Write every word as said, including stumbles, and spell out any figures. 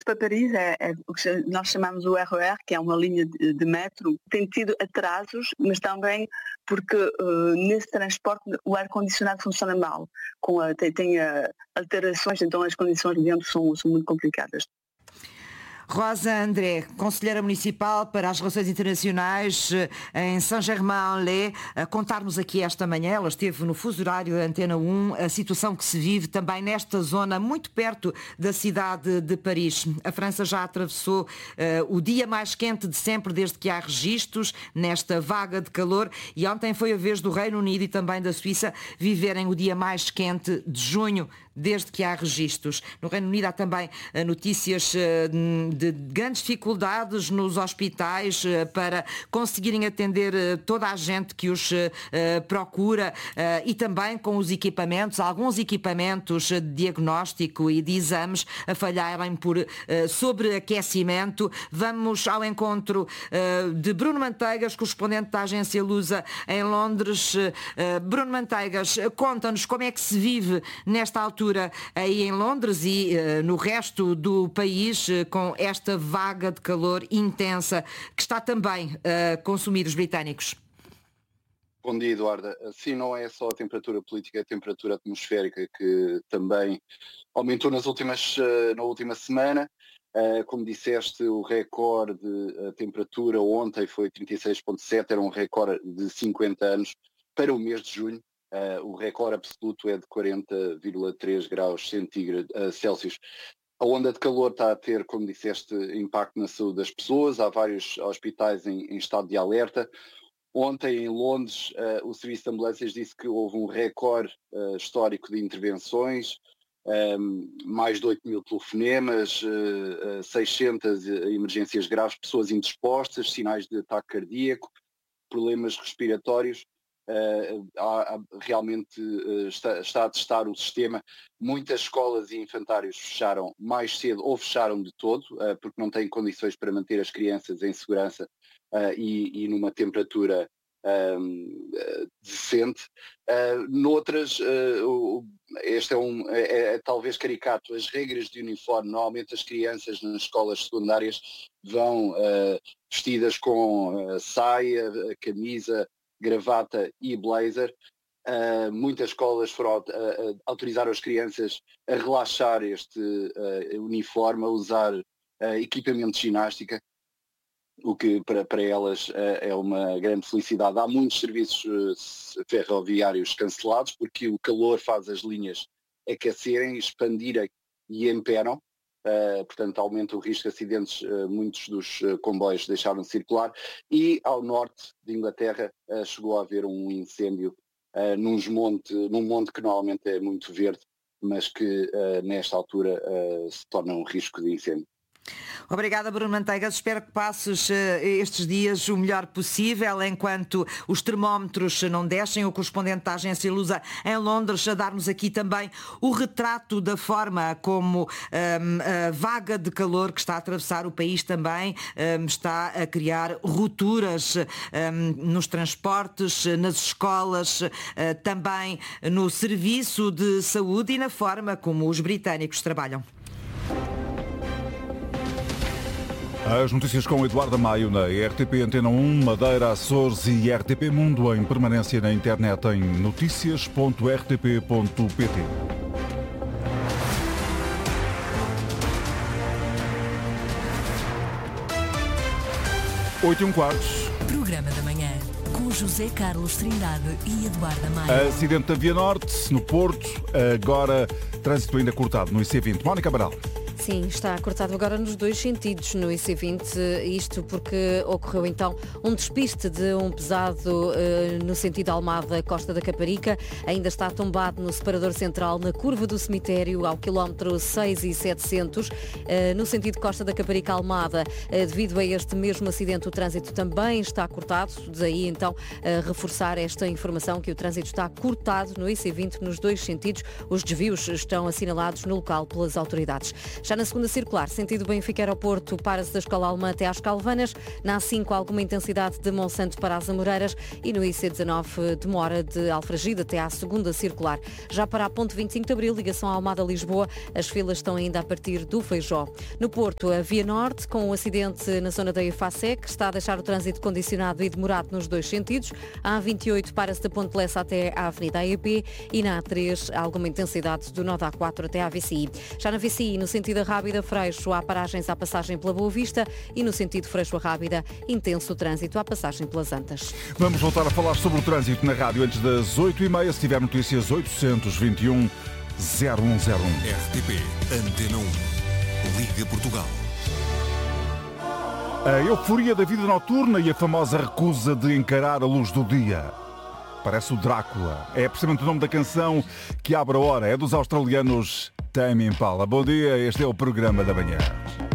Para Paris é, é o que nós chamamos o R E R, que é uma linha de, de metro. Tem tido atrasos, mas também porque uh, nesse transporte o ar-condicionado funciona mal. Com a, tem tem uh, alterações, então as condições de dentro são, são muito complicadas. Rosa André, conselheira municipal para as relações internacionais em Saint-Germain-en-Laye, a contar-nos aqui esta manhã, ela esteve no fuso horário da Antena um, a situação que se vive também nesta zona muito perto da cidade de Paris. A França já atravessou uh, o dia mais quente de sempre desde que há registros nesta vaga de calor e ontem foi a vez do Reino Unido e também da Suíça viverem o dia mais quente de junho desde que há registros. No Reino Unido há também uh, notícias uh, de grandes dificuldades nos hospitais uh, para conseguirem atender uh, toda a gente que os uh, procura uh, e também com os equipamentos, alguns equipamentos de diagnóstico e de exames a falharem por uh, sobreaquecimento. Vamos ao encontro uh, de Bruno Manteigas, correspondente da agência Lusa em Londres. Uh, Bruno Manteigas, conta-nos como é que se vive nesta altura aí em Londres e uh, no resto do país uh, com esta vaga de calor intensa que está também a uh, consumir os britânicos. Bom dia, Eduarda. Sim, não é só a temperatura política, é a temperatura atmosférica que também aumentou nas últimas, uh, na última semana. Uh, como disseste, o recorde de temperatura ontem foi trinta e seis vírgula sete, era um recorde de cinquenta anos para o mês de junho. Uh, o recorde absoluto é de quarenta vírgula três graus Celsius. A onda de calor está a ter, como disseste, impacto na saúde das pessoas. Há vários hospitais em, em estado de alerta. Ontem, em Londres, uh, o Serviço de Ambulâncias disse que houve um recorde uh, histórico de intervenções, um, mais de oito mil telefonemas, uh, uh, seiscentas emergências graves, pessoas indispostas, sinais de ataque cardíaco, problemas respiratórios. Uh, há, há, realmente uh, está, está a testar o sistema. Muitas escolas e infantários fecharam mais cedo ou fecharam de todo, uh, porque não têm condições para manter as crianças em segurança uh, e, e numa temperatura um, uh, decente. Uh, noutras, uh, este é, um, é, é talvez caricato, as regras de uniforme. Normalmente as crianças nas escolas secundárias vão uh, vestidas com uh, saia, camisa, gravata e blazer. Uh, muitas escolas foram uh, uh, autorizaram as crianças a relaxar este uh, uniforme, a usar uh, equipamento de ginástica, o que para, para elas uh, é uma grande felicidade. Há muitos serviços uh, ferroviários cancelados porque o calor faz as linhas aquecerem, expandirem e empenam. Uh, portanto, aumenta o risco de acidentes. Uh, muitos dos uh, comboios deixaram de circular e ao norte de Inglaterra uh, chegou a haver um incêndio uh, nos monte, num monte que normalmente é muito verde, mas que uh, nesta altura uh, se torna um risco de incêndio. Obrigada, Bruno Manteigas. Espero que passes uh, estes dias o melhor possível enquanto os termómetros não descem. O correspondente da agência Lusa em Londres a dar-nos aqui também o retrato da forma como um, a vaga de calor que está a atravessar o país também um, está a criar rupturas um, nos transportes, nas escolas, uh, também no serviço de saúde e na forma como os britânicos trabalham. As notícias com Eduardo Maio na R T P Antena um, Madeira, Açores e R T P Mundo em permanência na internet em noticias ponto r t p ponto p t. Oito e um quartos. Programa da manhã com José Carlos Trindade e Eduardo Maio. Acidente da Via Norte, no Porto, agora trânsito ainda cortado no I C vinte. Mónica Amaral. Sim, está cortado agora nos dois sentidos no I C vinte, isto porque ocorreu então um despiste de um pesado uh, no sentido Almada-Costa da Caparica, ainda está tombado no separador central na curva do cemitério ao quilómetro seis e setecentos, uh, no sentido Costa da Caparica-Almada, uh, devido a este mesmo acidente o trânsito também está cortado, daí então uh, reforçar esta informação que o trânsito está cortado no I C vinte nos dois sentidos, os desvios estão assinalados no local pelas autoridades. Já na segunda circular, sentido Benfica Aeroporto, para-se da Escola Alemã até às Calvanas. Na A cinco, alguma intensidade de Monsanto para as Amoreiras. E no I C dezanove, demora de Alfragide até à segunda circular. Já para a ponte vinte e cinco de Abril, ligação à Almada-Lisboa, as filas estão ainda a partir do Feijó. No Porto, a Via Norte, com o acidente na zona da EFASEC, está a deixar o trânsito condicionado e demorado nos dois sentidos. A A vinte e oito para-se da Ponte Lessa até à Avenida A E P e na A três, alguma intensidade do nó da A quatro até à V C I. Já na V C I, no sentido Rábida-Freixo, há paragens à passagem pela Boa Vista e no sentido Freixo-Rábida, intenso trânsito à passagem pelas Antas. Vamos voltar a falar sobre o trânsito na rádio antes das oito e meia. Se tiver notícias, oitocentos e vinte e um, zero um zero um. R T P Antena um. Liga Portugal. A euforia da vida noturna e a famosa recusa de encarar a luz do dia. Parece o Drácula. É precisamente o nome da canção que abre a hora. É dos australianos Tame Impala. Bom dia, este é o programa da manhã.